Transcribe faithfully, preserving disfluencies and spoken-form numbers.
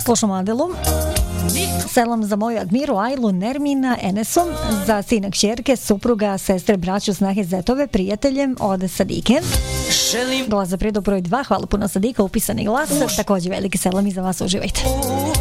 Slušamo Adelu. Selam za moju Admiru, Ajlu, Nermina, Enesom, za sina kćerke, supruga, sestre, braću, snahe, zetove, prijateljem od Sadike. Glas za predu broj dva, hvala puno Sadika, upisani glas. Također veliki selam i za vas, uživajte.